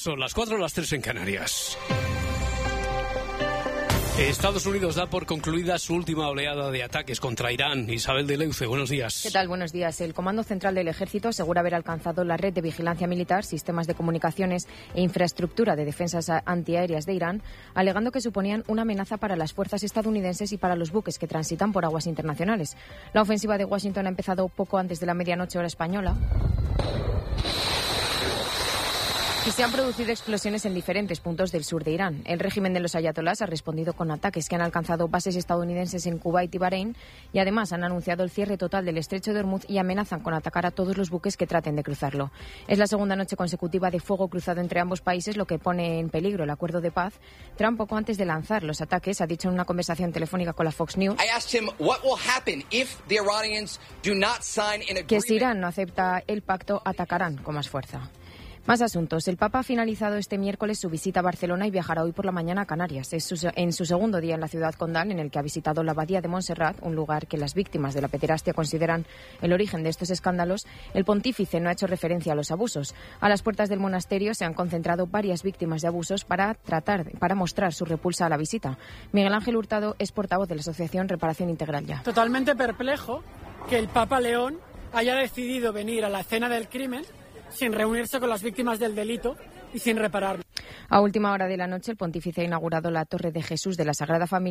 Son las 4, las 3 en Canarias. Estados Unidos da por concluida su última oleada de ataques contra Irán. Isabel de Leuce, buenos días. ¿Qué tal? Buenos días. El Comando Central del Ejército asegura haber alcanzado la red de vigilancia militar, sistemas de comunicaciones e infraestructura de defensas antiaéreas de Irán, alegando que suponían una amenaza para las fuerzas estadounidenses y para los buques que transitan por aguas internacionales. La ofensiva de Washington ha empezado poco antes de la medianoche hora española. Y se han producido explosiones en diferentes puntos del sur de Irán. El régimen de los ayatolás ha respondido con ataques que han alcanzado bases estadounidenses en Kuwait y Bahrein y además han anunciado el cierre total del estrecho de Hormuz y amenazan con atacar a todos los buques que traten de cruzarlo. Es la segunda noche consecutiva de fuego cruzado entre ambos países, lo que pone en peligro el acuerdo de paz. Trump, poco antes de lanzar los ataques, ha dicho en una conversación telefónica con la Fox News que si Irán no acepta el pacto, atacarán con más fuerza. Más asuntos. El Papa ha finalizado este miércoles su visita a Barcelona y viajará hoy por la mañana a Canarias. Es en su segundo día en la ciudad condal, en el que ha visitado la Abadía de Montserrat, un lugar que las víctimas de la pederastia consideran el origen de estos escándalos. El pontífice no ha hecho referencia a los abusos. A las puertas del monasterio se han concentrado varias víctimas de abusos para mostrar su repulsa a la visita. Miguel Ángel Hurtado es portavoz de la Asociación Reparación Integral Ya. Totalmente perplejo que el Papa León haya decidido venir a la escena del crimen sin reunirse con las víctimas del delito y sin repararlo. A última hora de la noche, el pontífice ha inaugurado la Torre de Jesús de la Sagrada Familia